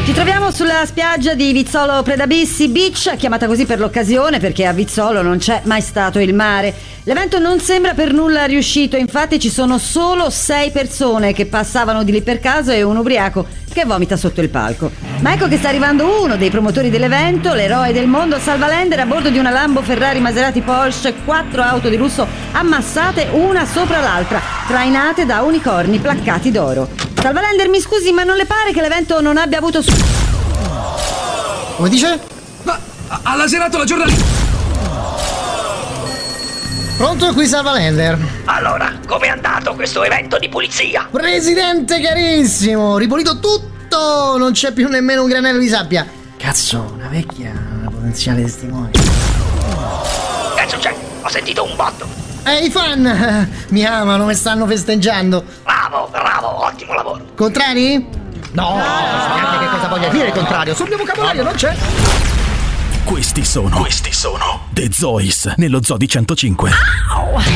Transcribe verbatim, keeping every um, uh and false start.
Ci troviamo sulla spiaggia di Vizzolo Predabissi Beach, chiamata così per l'occasione perché a Vizzolo non c'è mai stato il mare. L'evento non sembra per nulla riuscito, infatti ci sono solo sei persone che passavano di lì per caso e un ubriaco che vomita sotto il palco. Ma ecco che sta arrivando uno dei promotori dell'evento, l'eroe del mondo, Salvalender, a bordo di una Lambo, Ferrari, Maserati, Porsche, quattro auto di lusso ammassate una sopra l'altra, trainate da unicorni placcati d'oro. Salvalender, mi scusi, ma non le pare che l'evento non abbia avuto su... Come dice? Ma ha laserato la giornalista! Pronto, qui Salvalender. Allora, com'è andato questo evento di pulizia? Presidente carissimo, ripulito tutto, non c'è più nemmeno un granello di sabbia. Cazzo, una vecchia, una potenziale testimone. Cazzo c'è? Ho sentito un botto. E i fan eh, mi amano e stanno festeggiando. Bravo, bravo, ottimo lavoro. Contrari? No, non so neanche che cosa voglia dire il contrario. Sul mio vocabolario non c'è. Questi sono, questi sono The Zois nello Zoo di centocinque. Au!